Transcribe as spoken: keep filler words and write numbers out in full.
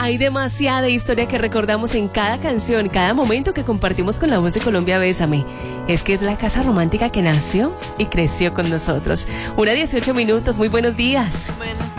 Hay demasiada historia que recordamos en cada canción, cada momento que compartimos con la voz de Colombia Bésame. Es que es la casa romántica que nació y creció con nosotros. Una dieciocho minutos, muy buenos días.